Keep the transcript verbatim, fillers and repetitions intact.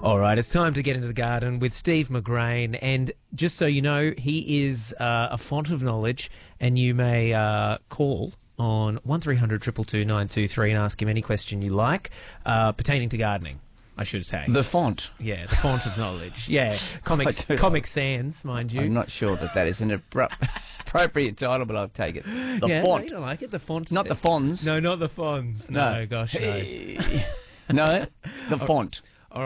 All right, it's time to get into the garden with Steve McGrain. And just so you know, he is uh, a font of knowledge, and you may uh, call on one three hundred two two two nine two three and ask him any question you like uh, pertaining to gardening, I should say. The font. Yeah, the font of knowledge. Yeah, Comic, Comic Sans, mind you. I'm not sure that that is an abrupt, appropriate title, but I'll take it. The yeah, font. No, you don't like it, the font. Not the fonts. No, not the fonts. No, No. gosh, no. Hey. No, the font.